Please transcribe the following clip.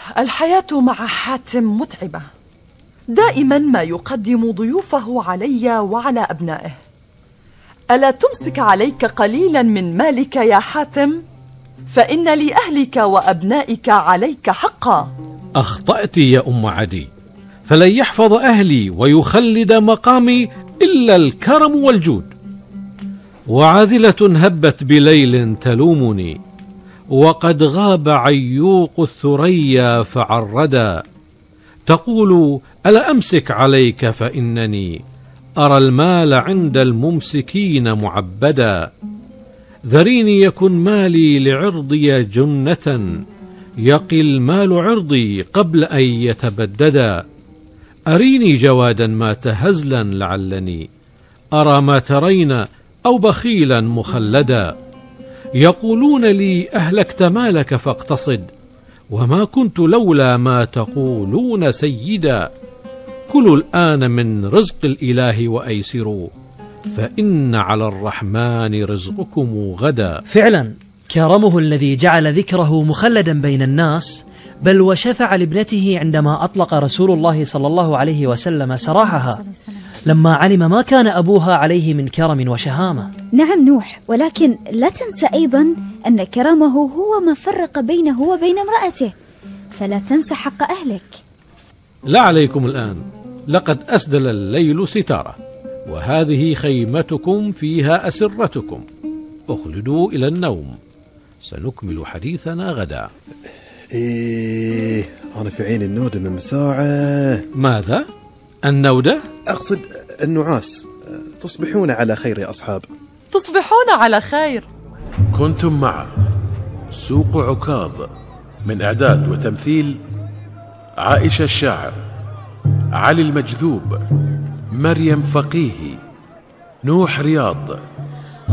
الحياة مع حاتم متعبة، دائما ما يقدم ضيوفه علي وعلى أبنائه. ألا تمسك عليك قليلا من مالك يا حاتم؟ فإن لأهلك وأبنائك عليك حقا. أخطأت يا أم عدي، فلن يحفظ أهلي ويخلد مقامي إلا الكرم والجود. وعاذلة هبت بليل تلومني، وقد غاب عيوق الثريا فعردا. تقول ألا أمسك عليك فإنني أرى المال عند الممسكين معبدا. ذريني يكن مالي لعرضي جنة، يقي المال عرضي قبل أن يتبددا. أريني جوادا مات هزلا لعلني أرى ما ترين، أو بخيلا مخلدا. يقولون لي أهلكت مالك فاقتصد، وما كنت لولا ما تقولون سيدا. كلوا الآن من رزق الإله وأيسروا، فإن على الرحمن رزقكم غدا. فعلا كرمه الذي جعل ذكره مخلدا بين الناس، بل وشفع لابنته عندما أطلق رسول الله صلى الله عليه وسلم سراحها لما علم ما كان أبوها عليه من كرم وشهامة. نعم نوح، ولكن لا تنسى أيضا أن كرمه هو ما فرق بينه وبين امرأته، فلا تنسى حق أهلك. لا عليكم الآن، لقد أسدل الليل ستارة، وهذه خيمتكم فيها أسرتكم. اخلدوا إلى النوم، سنكمل حديثنا غدا. أنا في عين النودة من ساعة. ماذا؟ النودة؟ أقصد النعاس. تصبحون على خير يا أصحاب. تصبحون على خير. كنتم مع سوق عكاظ، من إعداد وتمثيل عائشة الشاعر، علي المجذوب، مريم فقيهي، نوح رياض،